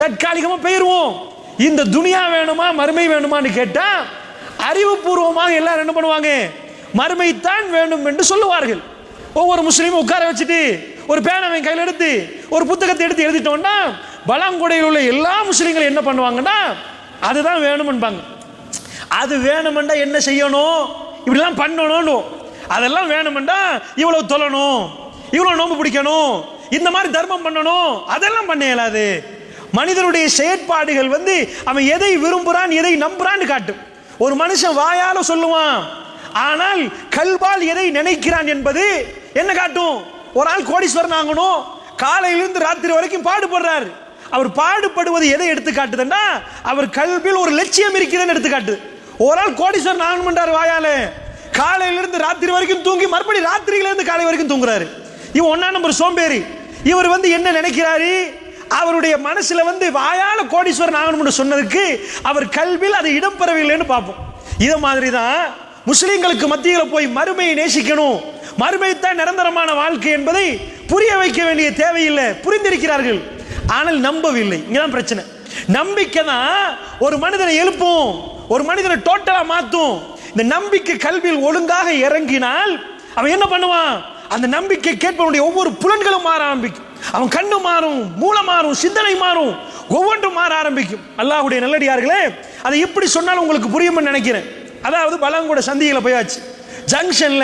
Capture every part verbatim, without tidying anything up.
தற்காலிகமா போயிருவோம். இந்த துனியா வேணுமா மறுமை வேணுமான்னு கேட்டா அறிவுபூர்வமாக எல்லாரும் என்ன பண்ணுவாங்க, மறுமைத்தான் வேண்டும் என்று சொல்லுவார்கள். ஒவ்வொரு முஸ்லீமும் உட்கார வச்சுட்டு ஒரு பேனாவை கையில் எடுத்து ஒரு புத்தகத்தை எடுத்து எழுதிட்டோம்னா பலாங்கொடையில் உள்ள எல்லா முஸ்லீம்களும் என்ன பண்ணுவாங்கன்னா அதுதான் வேணும்பாங்க. அது வேணுமெண்டா என்ன செய்யணும், இப்படிலாம் பண்ணணும், அதெல்லாம் வேணுமெண்டா இவ்வளவு தொழணும், இவ்வளவு நோன்பு பிடிக்கணும், இந்த மாதிரி தர்மம் பண்ணணும், அதெல்லாம் பண்ண இயலாது. மனிதனுடைய செயற்பாடுகள் வந்து அவன் எதை விரும்புறான் எதை நம்புறான்னு காட்டும். ஒரு மனுஷன் வாயால சொல்லுவான், ஆனால் கல்பால் எதை நினைக்கிறான் என்பது என்ன காட்டும். ஒரு ஆள் கோடீஸ்வரன் ஆகணும், காலையிலிருந்து ராத்திரி வரைக்கும் பாடுபடுறாரு. அவர் பாடுபடுவது எதை எடுத்து காட்டுதுன்னா அவர் கல்வியில் ஒரு லட்சியம் இருக்கிறதுன்னு எடுத்து காட்டுது. ஒரு ஆள் கோடீஸ்வரன் ஆகணும்ன்றார் வாயால, காலையிலிருந்து ராத்திரி வரைக்கும் தூங்கி மறுபடியும் ராத்திரியிலிருந்து காலை வரைக்கும் தூங்குறாரு. இவன் ஒன்னா நம்பர் சோம்பேறி. இவர் வந்து என்ன நினைக்கிறாரு, அவருடைய மனசுல வந்து வாயால கோடீஸ்வரன் ஆகணும்னு சொன்னதுக்கு அவர் கல்வியில் அது இடம் பெறவில்லைன்னு பார்ப்போம். இத மாதிரி தான் முஸ்லிம்களுக்கு மத்தியில் போய் மறுமையை நேசிக்கணும், மறுமை தான் நிரந்தரமான வாழ்க்கை என்பதை புரிய வைக்க வேண்டிய தேவையில்லை. புரிந்திருக்கிறார்கள், ஆனால் நம்பவில்லை. இங்கதான் பிரச்சனை. நம்பிக்கை தான் ஒரு மனிதனை எழுப்பும், ஒரு மனிதனை டோட்டலா மாத்தும். இந்த நம்பிக்கை கல்வியில் ஒழுங்காக இறங்கினால் அவன் என்ன பண்ணுவான், அந்த நம்பிக்கை கேட்பவனுடைய ஒவ்வொரு புலன்களும் மாற ஆரம்பிக்கும். அவன் கண்ணு மாறும், மூளை மாறும், சிந்தனை மாறும், ஒவ்வொன்றும் மாற ஆரம்பிக்கும். அல்லாஹ்வுடைய நல்லடியார்களே, அதை இப்படி சொன்னாலும் உங்களுக்கு புரியும்னு நினைக்கிறேன். அதாவது பலாங்கொட சந்தியில போயாச்சு. ஜங்ஷன்ல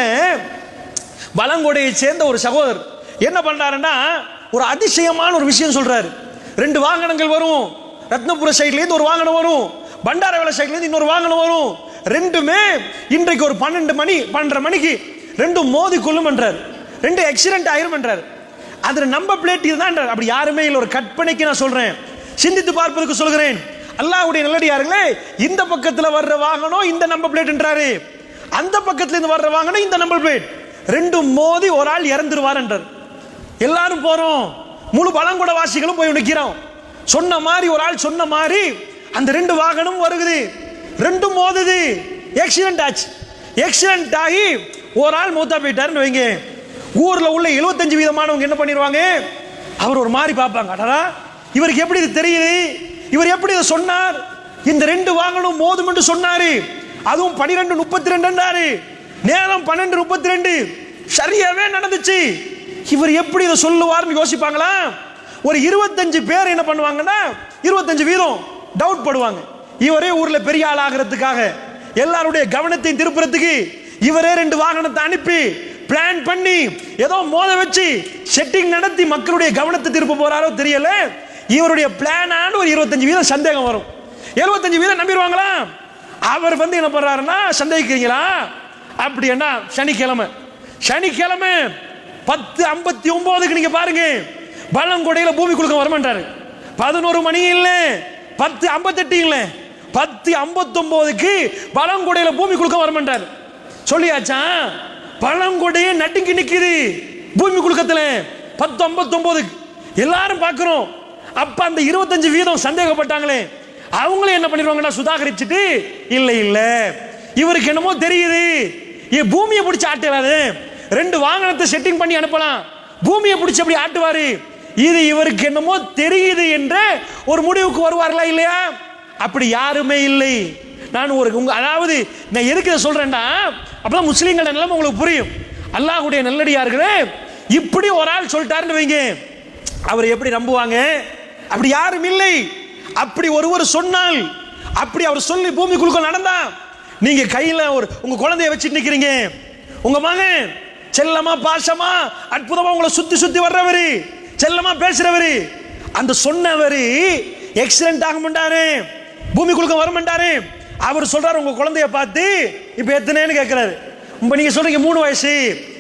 பலாங்கொடையை சேர்ந்த ஒரு சகோதரர் என்ன பண்றாருன்னா ஒரு அதிசயமான ஒரு விஷயம் சொல்றாரு. ரெண்டு வாகனங்கள் வரும், ரத்னபுர சைட்ல இருந்து ஒரு வாகனம் வரும், பண்டாரவேல சைட்ல இருந்து இன்னொரு வாகனம் வரும். ரெண்டுமே இன்றைக்கு ஒரு பன்னெண்டு மணி பன்னெண்டரை மணிக்கு ரெண்டும் மோதி கொள்ளும் என்றார். ரெண்டு ஆக்சிடென்ட் ஆயிரும் என்றார். அதுல நம்பர் பிளேட் இதுதான். அப்படி யாருமே இல்லை, ஒரு கற்பனைக்கு நான் சொல்றேன், சிந்தித்து பார்ப்பதற்கு சொல்கிறேன். அல்லாஹ்வுடைய நல்லடியார்களே, இந்த பக்கத்துல வர்ற வாகனம் இந்த நம்பர் பிளேட் என்றாரு, அந்த பக்கத்துல இருந்து வர்ற வாகனம் இந்த நம்பர் பிளேட், ரெண்டும் மோதி ஒரு ஆள் இறந்துருவார் என்றார். எல்லாரும் போறோம், முழு பழங்குட வாசிகளும் போய் நிக்கிறோம். சொன்ன மாதிரி ஒரு ஆள் சொன்ன மாதிரி அந்த ரெண்டு வாகனம் வருகுது, ரெண்டும் மோதுது, ஆக்சிடென்ட் ஆச்சு. ஆக்சிடென்ட் ஆகி ஒரு ஆள் மூத்தா போயிட்டாருன்னு வைங்க. ஊர்ல உள்ள எழுபத்தஞ்சு வீதமானவங்க என்ன பண்ணிடுவாங்க, அவர் ஒரு மாதிரி பார்ப்பாங்க, அடடா இவருக்கு எப்படி இது தெரியுது, இவர் எப்படி இதை சொன்னார், இந்த ரெண்டு வாகனம் மோதும் என்று சொன்னாரு, அதுவும் பனிரெண்டு முப்பத்தி ரெண்டு நேரம் பன்னெண்டு முப்பத்தி ரெண்டு சரியாவே நடந்துச்சு, இவர் எப்படி இதை சொல்லுவார்னு யோசிப்பாங்களா. ஒரு இருபத்தஞ்சு பேர் என்ன பண்ணுவாங்கன்னா இருபத்தஞ்சு வீதம் டவுட் படுவாங்க. இவரே ஊர்ல பெரிய ஆள் ஆகிறதுக்காக எல்லாருடைய கவனத்தையும் திருப்புறதுக்கு இவரே ரெண்டு வாகனத்தை அனுப்பி பிளான் பண்ணி ஏதோ மோத வச்சு செட்டிங் நடத்தி மக்களுடைய கவனத்தை திருப்ப போறாரோ தெரியல. இவருடைய பிளானான ஒரு இருபத்தஞ்சு வீதம் சந்தேகம் வரும், எழுபத்தஞ்சு வீதம் நம்பிடுவாங்களா. அவர் வந்து என்ன பண்றாருன்னா, சந்தேகிக்கிறீங்களா அப்படி என்ன, சனிக்கிழமை சனிக்கிழமை பத்து ஐம்பத்தி ஒன்பதுக்கு நீங்க பாருங்க பழங்கொடையில பூமி குலுக்க வரமாட்டாரு. பதினோரு மணி இல்ல, பத்து ஐம்பத்தெட்டு இல்ல, பத்து ஐம்பத்தி ஒன்பதுக்கு பழங்கொடையில பூமி குலுக்க வரமாட்டாரு. சொல்லியாச்சா, பழங்கொடையே நட்டுக்கு நிக்குது பூமி குலுக்கத்துல பத்து ஐம்பத்தி ஒன்பதுக்கு எல்லாரும் பார்க்கிறோம். அப்ப அந்த இருபத்தஞ்சு வீதம் சந்தேகப்பட்டாங்களே அவங்களே என்ன பண்ணிடுவாங்கன்னா சுதாகரிச்சுட்டு, இல்ல இல்ல இவருக்கு என்னமோ தெரியுது, பூமியை பிடிச்சி ஆட்டுறாரு, ரெண்டு வாகனத்தை செட்டிங் பண்ணி அனுப்பலாம், பூமியை பிடிச்சி அப்படி ஆட்டுவாரு, இது இவருக்கு என்னமோ தெரியுது என்ற ஒரு முடிவுக்கு வருவார்களா இல்லையா. அப்படி யாருமே இல்லை. நான் ஒரு உங்க அதாவது நான் எதுக்கு இதை சொல்றேன்டா, அப்பதான் முஸ்லீம்கள் நிலைமை உங்களுக்கு புரியும். அல்லாஹ்வுடைய நல்லடியார்களே, இப்படி ஒரு ஆள் சொல்லிட்டாருன்னு வைங்க, அவர் எப்படி நம்புவாங்க, அப்படி யாரும் இல்லை. அப்படி ஒருவர் சொன்னால், அப்படி அவர் சொல்லி பூமிக்குள்ள நடந்தா, நீங்க கையில ஒரு உங்க குழந்தைய வச்சுட்டு நிக்கிறீங்க, உங்க மகன் செல்லமா பாசமா அற்புதமா உங்களை சுத்தி சுத்தி வர்றவரு, செல்லமா பேசுறவரு, அந்த சொன்னவரு ஆக்சிடென்ட் ஆக மாட்டாரு, பூமிக்குள்ள வர மாட்டாரு. அவர் சொல்றாரு உங்க குழந்தைய பார்த்து, இப்ப எத்தனைன்னு கேட்கிறாரு. இப்ப நீங்க சொல்றீங்க மூணு வயசு,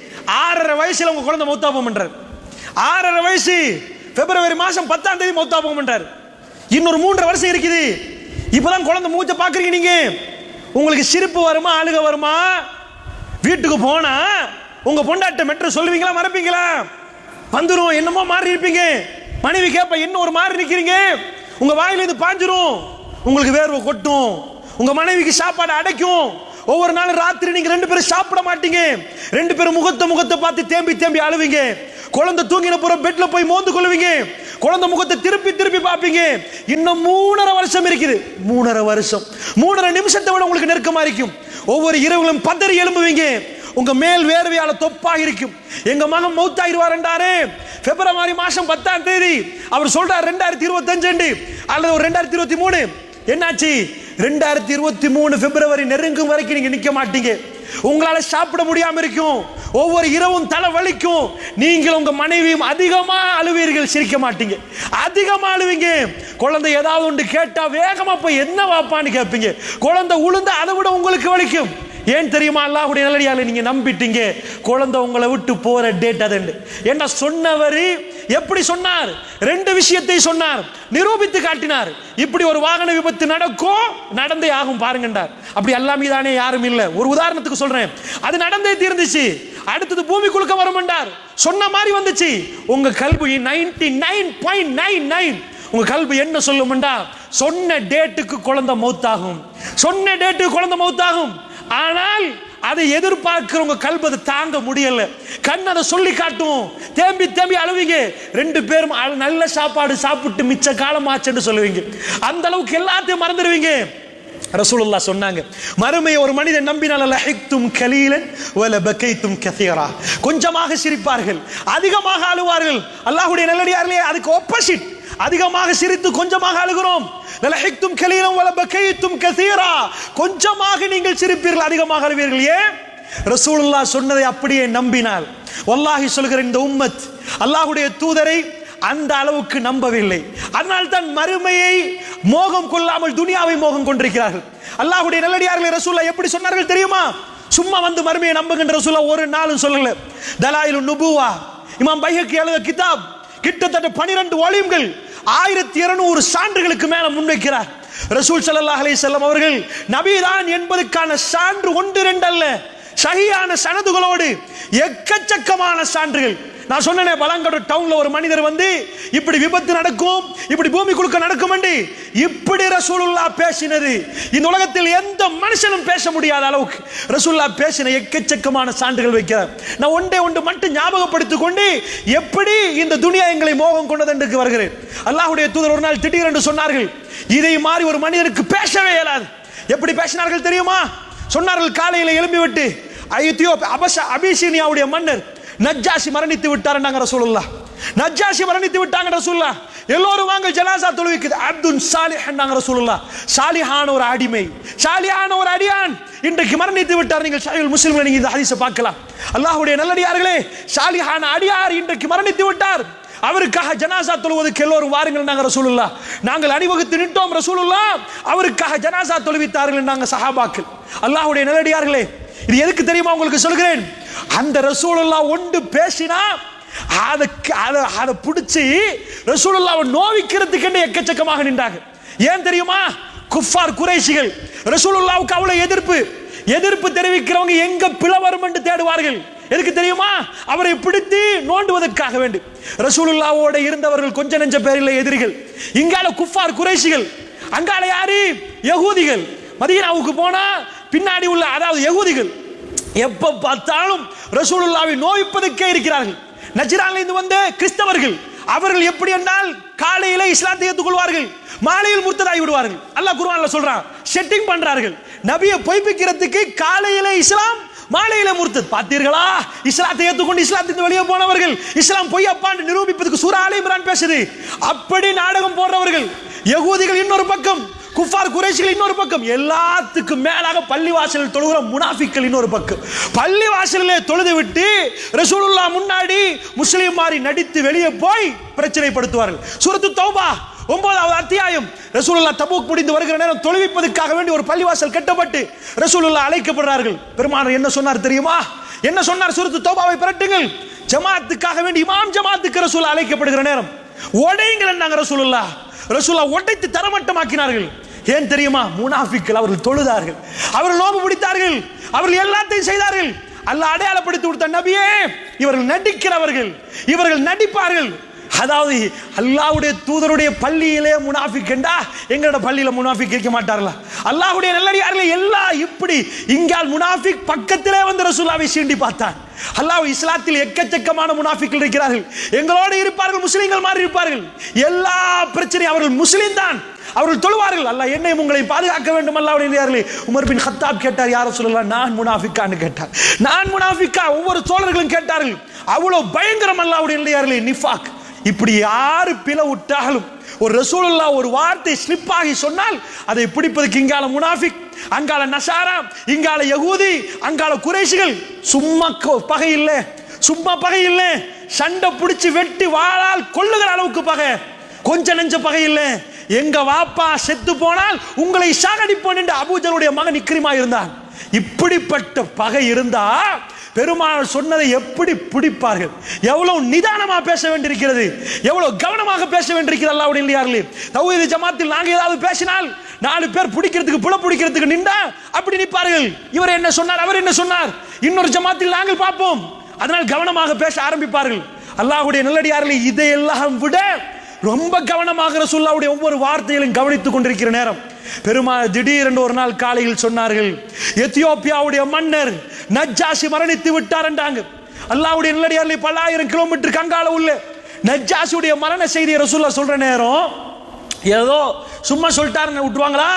ஆறரை வயசுல உங்க குழந்தை மௌத்தா போகன்றார். ஆறரை வயசு பிப்ரவரி மாசம் பத்தாம் தேதி மௌத்தா போகன்றார். இன்னொரு மூன்றரை வருஷம் இருக்குது. இப்பதான் குழந்தை மூச்ச பாக்குறீங்க. நீங்க உங்களுக்கு சிரிப்பு வருமா அழுக வருமா? வீட்டுக்கு போனா உங்க பொண்டாட்ட மெட்ரு சொல்லுவீங்களா மறப்பீங்களா? வந்துரும், என்னமோ மாறி இருப்பீங்க. மனைவி கேப்ப என்ன ஒரு மாறி நிக்கிறீங்க, உங்க வாயில இது பாஞ்சிரும், உங்களுக்கு வேர்வை கொட்டும், உங்க மனைவிக்கு சாப்பாடு அடைக்கும், ஒவ்வொரு நாளும் ராத்திரி நீங்க ரெண்டு பேரும் சாப்பிட மாட்டீங்க, ரெண்டு பேரும் முகத்தை முகத்தை பார்த்து தேம்பி தேம்பி அழுவீங்க. குழந்தை தூங்கின புறம் பெட்ல போய் மோந்து கொள்வீங்க, குழந்தை முகத்தை திருப்பி திருப்பி பார்ப்பீங்க. இன்னும் மூணரை வருஷம் இருக்குது. மூணரை வருஷம் மூணரை நிமிஷத்தை விட உங்களுக்கு நெருக்கமா இருக்கும். ஒவ்வொரு இரவுகளும் பதறி எழும்புவீங்க. உங்க மேல் வேர்வையால தொப்பாக இருக்கும். எங்க மகன் மௌத்தாயிருவார் என்றாரு பிப்ரவரி மாசம் பத்தாம் தேதி. அவர் சொல்றார் ரெண்டாயிரத்தி இருபத்தி அஞ்சு அல்லது ஒரு ரெண்டாயிரத்தி இருபத்தி மூணு. என்னாச்சு? ரெண்டாயிரத்தி இருபத்தி மூணு பிப்ரவரி நெருங்கும் வரைக்கும் நீங்க நிக்க மாட்டீங்க. உங்களால சாப்பிட முடியாம இருக்கும். ஒவ்வொரு இரவும் தலை வலிக்கும். நீங்கள் உங்க மனைவியும் அதிகமா அழுவீர்கள், சிரிக்க மாட்டீங்க, அதிகமா அழுவீங்க. குழந்தை ஏதாவது ஒன்று கேட்டா வேகமா போய் என்ன வாப்பான்னு கேட்பீங்க. குழந்தை உளுந்து அதை விட உங்களுக்கு வலிக்கும். ஏன் தெரியுமா? அல்லாஹ்வுடைய நல்லடியார்களே, நீங்க நம்பிட்டீங்க குழந்தை உங்களை விட்டு போற டேட் அது என்ன சொன்னவர் எப்படி சொன்னார்? ரெண்டு விஷயத்தை சொன்னார், நிரூபித்து காட்டினார். இப்படி ஒரு வாகன விபத்து நடக்கும், நடந்தே ஆகும் பாருங்கண்டார். அப்படி எல்லாமே தானே யாரும் இல்லை. ஒரு உதாரணத்துக்கு சொல்றேன், அது நடந்தே தீர்ந்துச்சு. அடுத்தது பூமி குலுக்க வரும் என்றார், சொன்ன மாதிரி வந்துச்சு. உங்க கல்வி ninety nine point nine nine உங்க கல்வி என்ன சொல்லும்டா, சொன்ன டேட்டுக்கு குழந்தை மௌத்தாகும், சொன்ன டேட்டுக்கு குழந்தை மௌத்தாகும். ஆனால் அதை எதிர்பார்க்கிறவங்க கல்வி அதை தாங்க முடியல. கண் அதை சொல்லி காட்டும், தேம்பி தேம்பி அழுவீங்க. ரெண்டு பேரும் நல்ல சாப்பாடு சாப்பிட்டு மிச்ச காலம் ஆச்சுன்னு சொல்லுவீங்க. அந்த அளவுக்கு எல்லாத்தையும் மறந்துடுவீங்க. ரசூலுல்லாஹ் சொன்னாங்க, மறுமையை ஒரு மனிதன் நம்பினால் லஹிக்தும் கலீலன் வல பகைத்தும் கஸீரா, கொஞ்சமாக சிரிப்பார்கள், அதிகமாக அழுவார்கள். அல்லாஹ்வுடைய நல்லடியார்களே, அதுக்கு ஆப்போசிட். அதிகமாக சிரித்து கொஞ்சமாக அழுகிறோம். லஹிக்தும் கலீலன் வல பகைத்தும் கஸீரா, கொஞ்சமாக நீங்கள் சிரிப்பீர்கள், அதிகமாக அழுவீர்கள். ஏன்? ரசூலுல்லாஹ் சொன்னதை அப்படியே நம்பினால். வல்லாஹி சொல்கிறேன், இந்த உம்மத் அல்லாஹ்வுடைய தூதரை அந்த அளவுக்கு நம்பவில்லை. அதனால் தான் மறுமையை மோகம் கொள்ளாமல் துனியாவை மோகம் கொண்டிருக்கிறார்கள். அல்லாஹ்வுடைய நல்லடியார்களை ரசூலுல்லாஹ் எப்படி சொன்னார்கள் தெரியுமா? சும்மா வந்து மறுமையை நம்புகின்ற ரசூலுல்லாஹ் ஒரு நாளும் சொல்லல. தலாயிலுன் நுபுவா இமாம் பைஹக்கி எழுதிய கிதாப் கிட்டத்தட்ட பனிரெண்டு வால்யூம்கள், ஆயிரத்தி இருநூறு சான்றுகளுக்கு மேல முன்வைக்கிறார். ரசூல் ஸல்லல்லாஹு அலைஹி வஸல்லம் அவர்கள் நபிதான் என்பதற்கான சான்று ஒன்று ரெண்டு அல்ல, சஹீஹான சனதுகளோடு எக்கச்சக்கமான சான்றுகள். நான் சொன்னேனே, பலங்கடு டவுன்ல ஒரு மனிதர் வந்து இப்படி விபத்து நடக்கும், இப்படி பூமி குலுக்க நடக்கும் என்று இப்படி ரசூலுல்லாஹ் பேசினது இந்த உலகத்தில் எந்த மனுஷனும் பேச முடியாத அளவுக்கு ரசூலுல்லாஹ் பேசின எக்கச்சக்கமான சான்றுகள் வைக்கிறார். நான் ஒன்றே ஒன்று மட்டும் ஞாபகப்படுத்திக் கொண்டு எப்படி இந்த துனியா எங்களை மோகம் கொண்டது என்று வருகிறேன். அல்லாஹ்வுடைய தூதர் ஒரு நாள் திடீரென்று சொன்னார்கள், இதை மாதிரி ஒரு மனிதனுக்கு பேசவே இயலாது. எப்படி பேசினார்கள் தெரியுமா? சொன்னார்கள், காலையில் எழும்பிவிட்டு ஐயோப்பியா அபச அபிசீனியாவுடைய மன்னர் நஜ்ஜாஷி மரணித்து விட்டார் நாங்க ரசூலுல்லாஹ். நஜ்ஜாஷி மரணித்து விட்டாங்க ரசூலுல்லாஹ். எல்லோரும் வாங்க ஜனாசா தொழுவிக்குது. அப்துல் சாலிஹ் நாங்க ரசூலுல்லாஹ். சாலிஹான ஒரு அடிமை, சாலிஹான ஒரு அடியான் இன்றைக்கு மரணித்து விட்டார். நீங்கள் சஹீஹுல் முஸ்லிம்ல நீங்க இந்த ஹதீஸை பார்க்கலாம். அல்லாஹ்வுடைய நல்லடியார்களே, சாலிஹான அடியார் இன்றைக்கு மரணித்து விட்டார். அவருக்காக ஜனாசா தொழுவதற்கு எல்லோரும் வாருங்கள் நாங்க ரசூலுல்லாஹ். நாங்கள் அணிவகுத்து நின்றோம் ரசூலுல்லாஹ். அவருக்காக ஜனாசா தொழுவித்தார்கள் நாங்க சஹாபாக்கள். அல்லாஹ்வுடைய நல்லடியார்களே, இது எதுக்கு தெரியுமா உங்களுக்கு சொல்கிறேன்? அந்த ரசூலுல்லாஹ் ஒன்று பேசினா அதுக்கு அதை பிடிச்சி ரசூலுல்லாஹ்வை நோவிக்கிறதுக்கு எக்கச்சக்கமாக நின்றாங்க. ஏன் தெரியுமா? குஃபார் குறைஷிகள் ரசூலுல்லாஹ்வுக்கு அவ்வளவு எதிர்ப்பு எதிர்ப்பு தெரிவிக்கிறவங்க எங்க பிளவரும் என்று தேடுவார்கள். எதுக்கு தெரியுமா? அவரை பிடித்து நோண்டுவதற்காக வேண்டி. ரசூலுல்லாஹ்வோட இருந்தவர்கள் கொஞ்ச நெஞ்ச பேரில் எதிரிகள். இங்கால குஃபார் குறைஷிகள், அங்கால யாரு? யகூதிகள். மதீனாவுக்கு போனா பின்னாடி உள்ள அதாவது யகூதிகள் எப்ப பார்த்தாலும் ரசூலுல்லாஹ்வை நோய்ப்பதற்கே இருக்கிறார்கள். நஜ்ரான்ல இருந்து வந்த கிறிஸ்தவர்கள், அவர்கள் எப்படி என்றால் காலையில இஸ்லாத்தை ஏற்றுக்கொள்வார்கள், மாலையில் முர்த்ததாகி விடுவார்கள். அல்லாஹ் குர்ஆன்ல சொல்றான், செட்டிங் பண்றார்கள். நபியை பொய்ப்பிக்கிறதுக்கு காலையில இஸ்லாம், மாலையில முர்த்தத். பார்த்தீர்களா? இஸ்லாத்தை ஏற்றுக்கொண்டு இஸ்லாத்திலிருந்து வெளியே போனவர்கள் இஸ்லாம் பொய்யப்பான்னு நிரூபிப்பதற்கு சூரா ஆல இம்ரான் பேசுது. அப்படி நாடகம் போடுறவர்கள் யகூதிகள் இன்னொரு பக்கம், குஃபார் குறைஷிகள் இன்னொரு பக்கம், எல்லாத்துக்கும் மேலாக பள்ளிவாசலில் தொழுகிற முனாஃபிக்கள் இன்னொரு பக்கம். பள்ளிவாசலிலே தொழுது விட்டு ரசூலுல்லாஹ் முன்னாடி முஸ்லிம் மாதிரி நடித்து வெளியே போய் பிரச்சனைப்படுத்துவார்கள். சூரத்து தௌபா ஒன்பதாவது அத்தியாயம். ரசூலுல்லாஹ் தபூக் முடிந்து வருகிற நேரம் தொழுவிப்பதற்காக வேண்டி ஒரு பள்ளிவாசல் கட்டப்பட்டு ரசூலுல்லாஹ் அழைக்கப்படுறார்கள். பெருமானார் என்ன சொன்னார் தெரியுமா? என்ன சொன்னார்? சூரத்து தௌபாவை பிரட்டுங்கள். ஜமாத்துக்காக வேண்டி இமாம் ஜமாத்துக்கு ரசூலுல்லாஹ் அழைக்கப்படுகிற நேரம் உடையுங்கள் என்றாங்க ரசூலுல்லாஹ். ரசூலுல்லாஹ் உடைத்து தரமட்டமாக்கினார்கள். ஏன் தெரியுமா? முனாஃபிக்கள். அவர்கள் தொழுதார்கள், அவர்கள் நோன்பு பிடித்தார்கள், அவர்கள் எல்லாத்தையும் செய்தார்கள். அல்லாஹ் அடையாளப்படுத்தி கொடுத்த நபியே, இவர்கள் நடிக்கிறவர்கள், இவர்கள் நடிப்பார்கள். அதாவது அல்லாஹ்வுடைய தூதருடைய பள்ளியிலே முனாஃபிக் என்றா எங்களோட பள்ளியில முனாஃபிக் இருக்க மாட்டார்களா? அல்லாஹ்வுடைய நல்லடியார்களே எல்லாம் இப்படி இங்கால் முனாஃபிக் பக்கத்திலே வந்து ரசூலுல்லாஹ்வை சீண்டி பார்த்தான். அல்லாஹ் இஸ்லாத்தில் எக்கச்சக்கமான முனாஃபிக்கள் இருக்கிறார்கள், எங்களோடு இருப்பார்கள், முஸ்லிம்கள் மாதிரி இருப்பார்கள். எல்லா பிரச்சனையும் அவர்கள் முஸ்லிம் தான், அவர்கள் தொழுவார்கள். அல்லாஹ் என்னையும் உங்களை பாதுகாக்க வேண்டும் அல்லாஹ்வுடைய. உமர் பின் கத்தாப் கேட்டார், யார் ரசூலுல்லாஹ் நான் முனாஃபிக்கான்னு கேட்டார். நான் முனாஃபிக்கா? ஒவ்வொரு தோழர்களும் கேட்டார்கள். அவ்வளவு பயங்கரம் அல்லாஹ்வுடைய நிஃபாக். இப்படி யாரு பிள விட்டாலும் ஒரு ரசூலுல்லாஹ் ஒரு வார்த்தை ஸ்லிப் ஆகி சொன்னால் அதை பிடிப்பதற்கு இங்கால முனாஃபிக், அங்கால நசாரா, இங்கால யகூதி, அங்கால குறைஷிகள். சும்மா பகை இல்லை, சும்மா பகை இல்லை, சண்டை பிடிச்சி வெட்டி வாளால் கொள்ளுகிற அளவுக்கு பகை, கொஞ்ச நெஞ்ச பகை இல்லை. எங்க வாப்பா செத்து போனால் உங்களை சாகடிப்போன் என்று அபூஜலுடைய மகன் இக்ரிமா இருந்தான். இப்படிப்பட்ட பகை இருந்தா பெருமாள் சொன்னதை எப்படி பிடிப்பார்கள்? எவ்வளவு நிதானமா பேச வேண்டியிருக்கிறது, எவ்வளவு கவனமாக பேச வேண்டியிருக்கிறது அல்லாஹ்வுடைய இல்லையார்களே. தௌஹீத் ஜமாத்தில் நாங்க ஏதாவது பேசினால் நாலு பேர் பிடிக்கிறதுக்கு புல பிடிக்கிறதுக்கு நின்றா அப்படி நிற்பார்கள். இவர் என்ன சொன்னார், அவர் என்ன சொன்னார், இன்னொரு ஜமாத்தில் நாங்கள் பார்ப்போம். அதனால் கவனமாக பேச ஆரம்பிப்பார்கள். அல்லாஹ்வுடைய நல்லடியார்களே, இதையெல்லாம் விட ரொம்ப கவனமாக ரசூலுல்லாஹ்வுடைய ஒவ்வொரு வார்த்தைகளையும் கவனித்துக் கொண்டிருக்கிற நேரம் பெருமாள் திடீரென்று ஒரு நாள் காலையில் சொன்னார்கள், எத்தியோப்பியாவுடைய மன்னர் நஜ்ஜாஷி மரணித்து விட்டார் என்றாங்க. அல்லாஹ்வுடைய நல்லடியார்களே, பல்லாயிரம் கிலோமீட்டர் கங்கால உள்ள நஜ்ஜாஷியுடைய மரண செய்தியை ரசூலுல்லாஹ் சொல்ற நேரம் ஏதோ சும்மா சொல்லிட்டாருன்னு விட்டுருவாங்களா?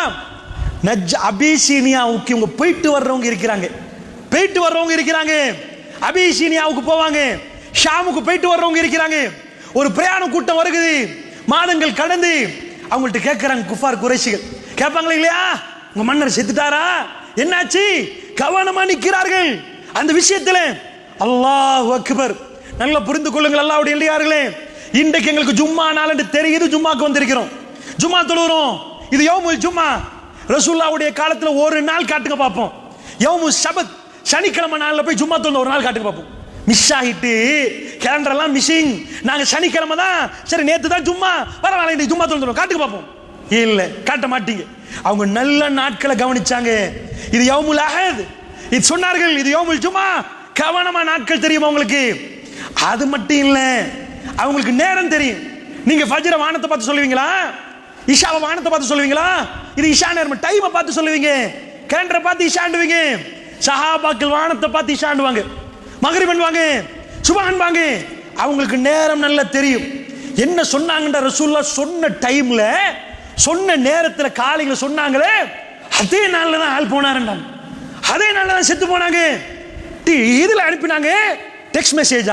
நஜ் அபிசீனியாவுக்கு இவங்க போயிட்டு வர்றவங்க இருக்கிறாங்க, போயிட்டு வர்றவங்க இருக்கிறாங்க, அபிசீனியாவுக்கு போவாங்க, ஷாமுக்கு போயிட்டு வர்றவங்க இருக்கிறாங்க. ஒரு பிரயாண கூட்டம் வருகுது, மாதங்கள் கடந்து அவங்கள்ட்ட கேட்கிறாங்க குஃபார் குறைஷிகள் கேட்பாங்களா இல்லையா, உங்க மன்னர் செத்துட்டாரா, என்னாச்சு? கவனமா நிற்கிறார்கள் அந்த விஷயத்தில். அல்லாஹ் அக்பர். நல்லா புரிந்து கொள்ளுங்கள் அல்லாஹ்வுடைய இல்லையார்களே, இன்றைக்கு எங்களுக்கு ஜும்மா நாள் என்று தெரியுது, ஜும்மாக்கு வந்திருக்கிறோம், ஜும்மா தொழுகிறோம். இது யௌமுல் ஜும்மா. ரசூலுல்லாஹ்வுடைய காலத்தில் ஒரு நாள் காட்டுங்க பார்ப்போம். யௌமுல் சபத், சனிக்கிழமை நாளில் போய் ஜும்மா தொழுந்த ஒரு நாள் காட்டுங்க பார்ப்போம். மிஸ் ஆகிட்டு கேலண்டர் எல்லாம் மிஸ்ஸிங், நாங்க சனிக்கிழமை தான், சரி நேத்து தான் ஜும்மா, பரவாயில்ல இன்னைக்கு ஜும்மா தொழுகிறோம், காட்டுங்க பார்ப்போம். இல்ல காட்ட மாட்டீங்க. அவங்க நல்ல நாட்களை கவனிச்சாங்க. இது யௌமுல் அஹத், இது சொன்னார்கள், இது யௌமுல் ஜும்மா. கவனமா நாட்கள் தெரியும் அவங்களுக்கு. அது மட்டும் இல்ல, அவங்களுக்கு நேரம் தெரியும். நீங்க ஃபஜ்ர வானத்தை பார்த்து சொல்லுவீங்களா, இஷாவை வானத்தை பார்த்து சொல்லுவீங்களா? இது இஷா நேரம், டைமை பார்த்து சொல்லுவீங்க, கேலண்டரை பார்த்து இஷாண்டுவீங்க. சஹாபாக்கள் வானத்தை பார்த்து இஷாண்டுவாங்க, மகரிப் வாங்க, சுபஹான் வாங்க. அவங்களுக்கு நேரம் நல்லா தெரியும். என்ன சொன்னாங்கன்ற ரசூலுல்லாஹ் சொன்ன டைம்ல, சொன்ன நேரத்தில் காலையில சொன்னாங்களே, அதே நாள்ல தான் ஆள் போனாருன்றாங்க, அதே நாள்ல தான் செத்து போனாங்க. இதுல அனுப்பினாங்க, டெக்ஸ்ட் மெசேஜா,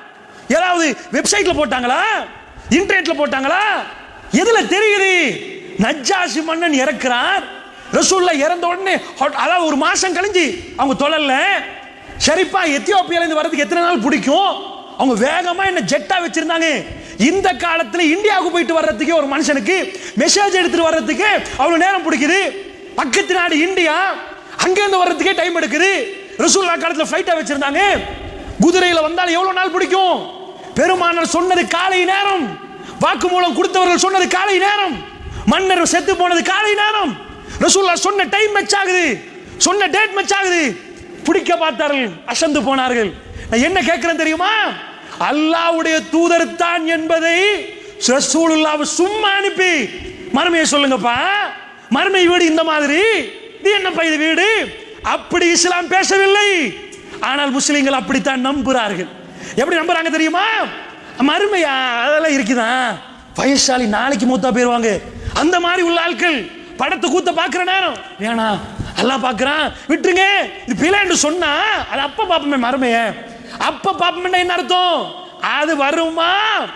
ஏதாவது வெப்சைட்ல போட்டாங்களா, இன்டர்நெட்ல போட்டாங்களா, எதுல தெரியுது? நஜ்ஜாஷி மன்னன் இறக்குறார், ரசூலுல்லாஹ் இறந்த உடனே அதாவது ஒரு மாசம் கழிஞ்சு அவங்க தொழல. சரிப்பா, எத்தியோப்பியால இருந்து வரதுக்கு எத்தனை நாள் பிடிக்கும்? அவங்க வேகமா என்ன ஜெட்டா வச்சிருந்தாங்க. இந்த காலத்துல இந்தியாவுக்கு போயிட்டு வர்றதுக்கு ஒரு மனுஷனுக்கு மெசேஜ் எடுத்துட்டு வர்றதுக்கு அவ்வளவு நேரம் பிடிக்குது. பக்கத்து நாடு இந்தியா, அங்க இருந்து வர்றதுக்கே டைம் எடுக்குது. ரசூலுல்லாஹ் காலத்துல ஃளைட்டா வச்சிருந்தாங்க, குதிரையில வந்தால் எவ்வளவு நாள் பிடிக்கும்? பெருமானார் சொன்னது காலை நேரம், வாக்குமூலம் கொடுத்தவர்கள் சொன்னது காலை நேரம், மன்னர் செத்து போனது காலை நேரம். ரசூலுல்லாஹ் சொன்ன டைம் மேட்ச் ஆகுது, சொன்ன டேட் மேட்ச் ஆகுது. பிடிக்க பார்த்தார்கள், அசந்து போனார்கள். நான் என்ன கேட்கிறேன் தெரியுமா? அல்லாஹ்வுடைய தூதர் தான் என்பதை ரசூலுல்லாஹ் சும்மா அனுப்பி மறுமையை சொல்லுங்கப்பா, மறுமை வீடு இந்த மாதிரி, இது என்னப்பா இது வீடு, அப்படி இஸ்லாம் பேசவில்லை. ஆனால் முஸ்லிம்கள் அப்படித்தான் நம்புறார்கள். எப்படி நம்புறாங்க தெரியுமா? மறுமையா அதெல்லாம் இருக்குதான், வயசாலி நாளைக்கு மூத்தா போயிருவாங்க, அந்த மாதிரி உள்ள ஆட்கள் படத்தை கூத்த பாக்குற நேரம் வேணா, எல்லாம் பாக்குறான் விட்டுருங்க, இது பிள்ளைன்னு சொன்னா அது அப்ப பாப்பமே, மறுமைய அப்ப பாப்பமே. என்ன அர்த்தம்? அது வருமா?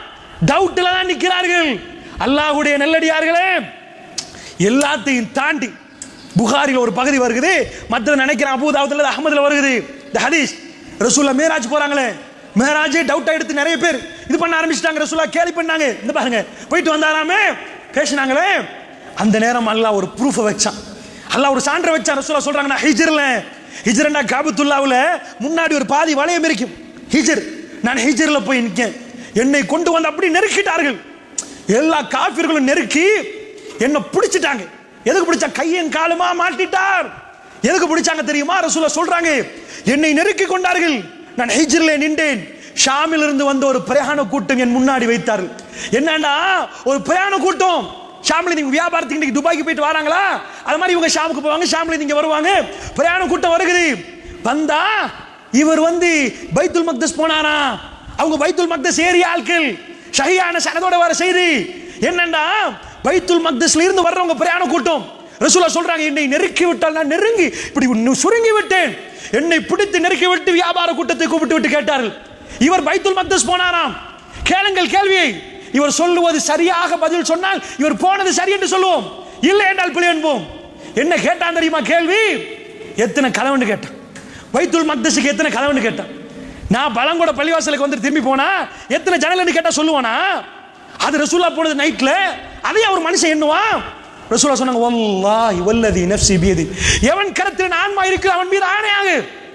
டவுட்ல தான் நிற்கிறார்கள். அல்லாஹ்வுடைய நல்லடியார்களே, எல்லாத்தையும் தாண்டி புகாரில் ஒரு பகுதி வருகிறது, மற்ற நினைக்கிறேன் அபூ தாவூத்ல அஹ்மதுல வருகிறது. இந்த ஹதீஸ் ரசூலுல்லாஹ் மேராஜ் போறாங்களே, மேராஜே டவுட் எடுத்து நிறைய பேர் இது பண்ண ஆரம்பிச்சிட்டாங்க. ரசூலுல்லாஹ் கேலி பண்ணாங்க, இந்த பாருங்க போயிட்டு வந்தாராமே, பேசினாங்களே. அந்த நேரம் அல்லாஹ் ஒரு ப்ரூஃபை வச்சான், அல்லாஹ் ஒரு சான்றை வச்சான். ரசூலுல்லாஹ் சொல்றாங்க, நான் ஹிஜ்ர்ல, ஹிஜ்ர்னா காபத்துல்லாஹ்வுல முன்னாடி ஒரு பாதி வளையம் இருக்கும், ஹிஜ்ர், நான் ஹிஜ்ர்ல போய் நிற்கேன், என்னை கொண்டு வந்து அப்படி நெருக்கிட்டார்கள். எல்லா காஃபிர்களும் நெருக்கி என்ன பிடிச்சிட்டாங்க. எதுக்கு பிடிச்சா? கையன் காலுமா மாட்டிட்டார். எதுக்கு பிடிச்சாங்க தெரியுமா? ரசூலுல்லாஹ் சொல்றாங்க, என்னை நெருக்கி கொண்டார்கள், நான் ஹிஜ்ரிலே நின்றேன், ஷாமில் இருந்து வந்த ஒரு பிரயாண கூட்டம் என் முன்னாடி வைத்தார்கள். என்னன்னா ஒரு பிரயாண கூட்டம், ஷாமில் நீங்க வியாபாரத்துக்கு இன்னைக்கு துபாய்க்கு போயிட்டு வராங்களா, அது மாதிரி இவங்க ஷாமுக்கு போவாங்க, ஷாமில் நீங்க வருவாங்க. பிரயாண கூட்டம் வருகிறது. வந்தா இவர் வந்து பைத்துல் மக்தஸ் போனாரா, அவங்க பைத்துல் மக்தஸ் ஏரியா ஆட்கள், ஷஹீஹான சனதோட வர செய்தி என்னன்னா பைத்துல் மக்தஸ்ல இருந்து வர்றவங்க பிரயாண கூட்டம். ரசூலுல்லாஹ் சொல்றாங்க, என்னை நெருக்கி விட்டால் நான் நெருங்கி இப்படி சுருங்கி விட்டேன், என்னை பிடித்து நெருக்கி விட்டு வியாபார கூட்டத்தை கூப்பிட்டு விட்டு கேட்டார்கள், இவர் பைத்துல் மக்தஸ் போனாராம். கேளுங்கள் கேள்வியை. இவர் சொல்லுவது சரியாக பதில் சொன்னால் இவர் போனது சரி என்று சொல்லுவோம், இல்லை என்றால் பிழை என்போம். என்ன கேட்டான் தெரியுமா கேள்வி? எத்தனை கதவுன்னு கேட்டான். பைத்துல் மக்தஸுக்கு எத்தனை கதவுன்னு கேட்டான். நான் பழங்கோட பள்ளிவாசலுக்கு வந்து திரும்பி போனா எத்தனை ஜன்னல்னு கேட்டா சொல்லுவானா? அது ரசூலுல்லாஹ் போனது நைட்ல, அதையும் அவர் மனுஷன் எண்ணுவான். ரசூலுல்லாஹ் சொன்னாங்க, வல்லாஹி வல்லதி நஃப்ஸி பியதி, எவன் கரத்தில் ஆன்மா இருக்கு அவன் மீது ஆணையாக.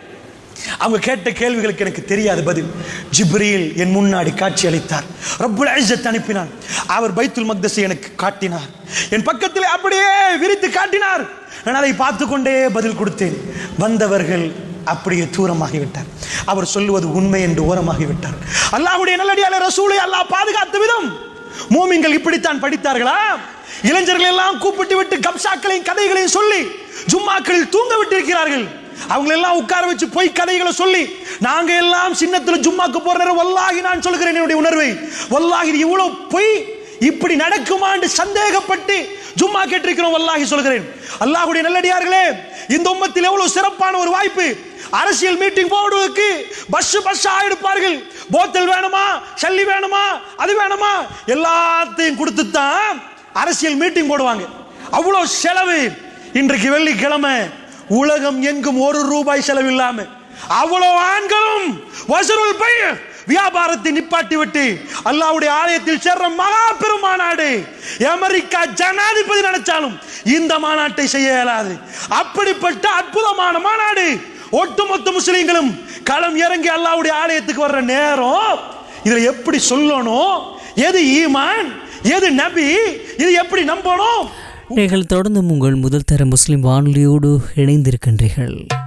அவங்க கேட்ட கேள்விகளுக்கு எனக்கு தெரியாத பதில். ஜிப்ரீல் என் முன்னாடி காட்சி அளித்தார், ரப்புல் இஸ்ஸத் அனுப்பினார், அவர் பைத்துல் மக்தஸை எனக்கு காட்டினார், என் பக்கத்தில் அப்படியே விரித்து காட்டினார், நான் அதை பார்த்து கொண்டே பதில் கொடுத்தேன். வந்தவர்கள் அப்படியே தூரமாகிவிட்டார், அவர் சொல்லுவது உண்மை என்று ஓரமாகிவிட்டார். அல்லாஹ்வுடைய நல்லடியார் ரசூலை அல்லாஹ் பாதுகாத்த விதம் மூமின்கள் இப்படித்தான் படித்தார்களா? இளைஞர்கள் எல்லாம் கூப்பிட்டு விட்டு கப்சாக்களையும் கதைகளையும் சொல்லி ஜும்மாக்களில் தூங்க விட்டு இருக்கிறார்கள். அவங்க எல்லாம் உட்கார வச்சு பொய் கதைகளை சொல்லி, நாங்க எல்லாம் சின்னத்துல ஜும்மாக்கு போற நேரம் வல்லாஹி நான் சொல்கிறேன் என்னுடைய உணர்வை, வல்லாஹி இவ்வளவு பொய் இப்படி நடக்குமா என்று சந்தேகப்பட்டு ஜும்மா கேட்டிருக்கிறோம். வல்லாஹி சொல்கிறேன், அல்லாஹ்வுடைய நல்லடியார்களே, இந்த உம்மத்தில் எவ்வளவு சிறப்பான ஒரு வாய்ப்பு. அரசியல் மீட்டிங் போடுவதற்கு பஸ் பஸ் ஆயிடுப்பார்கள். போத்தல் வேணுமா, சல்லி வேணுமா, அது வேணுமா, எல்லாத்தையும் கொடுத்து தான் அரசியல் மீட்டிங் போடுவாங்க. அவ்வளவு செலவு. இன்றைக்கு வெள்ளிக்கிழமை உலகம் எங்கும் ஒரு ரூபாய் செலவு இல்லாம அவ்வளவு ஆண்களும் வசூல் பை வியாபாரத்தை நிப்பாட்டி விட்டு அல்லாஹ்வுடைய ஆலயத்தில் சேர்ற மகா பெரும் மாநாடு அமெரிக்கா ஜனாதிபதி நினைச்சாலும் இந்த மாநாட்டை செய்ய இயலாது. அப்படிப்பட்ட அற்புதமான மாநாடு. ஒட்டுமொத்த முஸ்லிம்களும் களம் இறங்கி அல்லாஹ்வுடைய ஆலயத்துக்கு வர்ற நேரம் இதுல எப்படி சொல்லணும், எது ஈமான், எது நபி, இது எப்படி நம்பணும்? நீங்கள் தொடர்ந்து உங்கள் முதல் தர முஸ்லிம் வானொலியோடு இணைந்திருக்கின்றீர்கள்.